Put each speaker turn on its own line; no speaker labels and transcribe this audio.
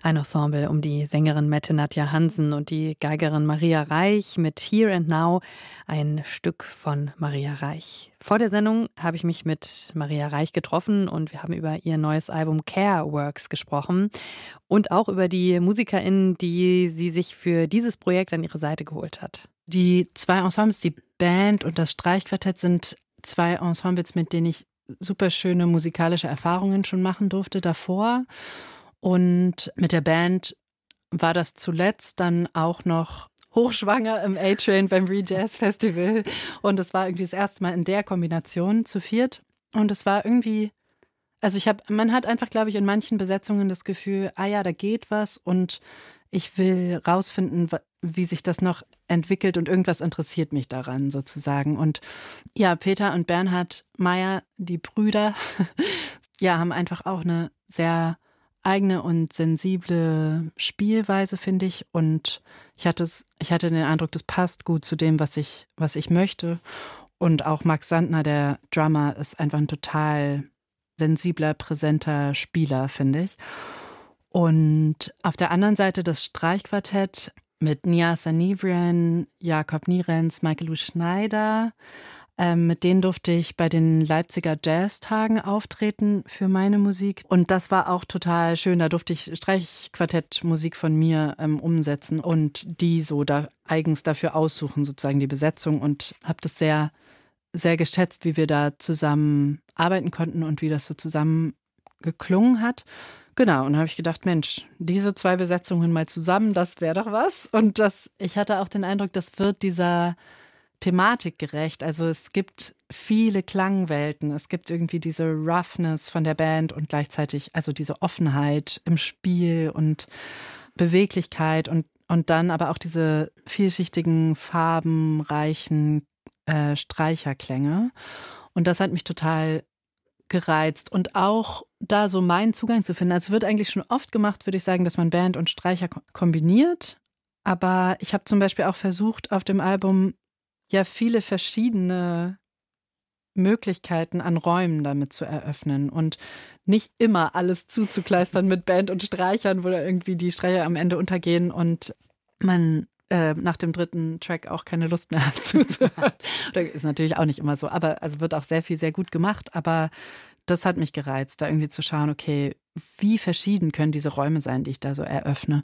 Ein Ensemble um die Sängerin Mette Nadja Hansen und die Geigerin Maria Reich mit Here and Now, ein Stück von Maria Reich. Vor der Sendung habe ich mich mit Maria Reich getroffen und wir haben über ihr neues Album Care Works gesprochen und auch über die MusikerInnen, die sie sich für dieses Projekt an ihre Seite geholt hat. Die zwei Ensembles, die Band und das Streichquartett, sind zwei Ensembles, mit denen ich super schöne musikalische Erfahrungen schon machen durfte davor. Und mit der Band war das zuletzt dann auch noch hochschwanger im A-Train beim Re-Jazz Festival. Und es war irgendwie das erste Mal in der Kombination zu viert. Und es war irgendwie, also man hat einfach, glaube ich, in manchen Besetzungen das Gefühl, ja, da geht was und ich will rausfinden, wie sich das noch entwickelt und irgendwas interessiert mich daran sozusagen. Und ja, Peter und Bernhard Meyer, die Brüder, ja, haben einfach auch eine sehr eigene und sensible Spielweise, finde ich. Und ich hatte den Eindruck, das passt gut zu dem, was ich möchte. Und auch Max Sandner, der Drummer, ist einfach ein total sensibler, präsenter Spieler, finde ich. Und auf der anderen Seite das Streichquartett mit Niasa Nivrian, Jakob Nierens, Michael Schneider. Mit denen durfte ich bei den Leipziger Jazztagen auftreten für meine Musik. Und das war auch total schön. Da durfte ich Streichquartettmusik von mir umsetzen und die so da eigens dafür aussuchen, sozusagen die Besetzung. Und habe das sehr, sehr geschätzt, wie wir da zusammen arbeiten konnten und wie das so zusammen geklungen hat. Genau, und da habe ich gedacht, Mensch, diese zwei Besetzungen mal zusammen, das wäre doch was. Und ich hatte auch den Eindruck, das wird dieser Thematik gerecht. Also es gibt viele Klangwelten. Es gibt irgendwie diese Roughness von der Band und gleichzeitig also diese Offenheit im Spiel und Beweglichkeit und dann aber auch diese vielschichtigen, farbenreichen Streicherklänge. Und das hat mich total gereizt. Und auch da so meinen Zugang zu finden. Also es wird eigentlich schon oft gemacht, würde ich sagen, dass man Band und Streicher kombiniert. Aber ich habe zum Beispiel auch versucht, auf dem Album ja viele verschiedene Möglichkeiten an Räumen damit zu eröffnen und nicht immer alles zuzukleistern mit Band und Streichern, wo da irgendwie die Streicher am Ende untergehen und man nach dem dritten Track auch keine Lust mehr hat zuzuhören. Ist natürlich auch nicht immer so, aber also wird auch sehr viel sehr gut gemacht, aber das hat mich gereizt, da irgendwie zu schauen, okay, wie verschieden können diese Räume sein, die ich da so eröffne.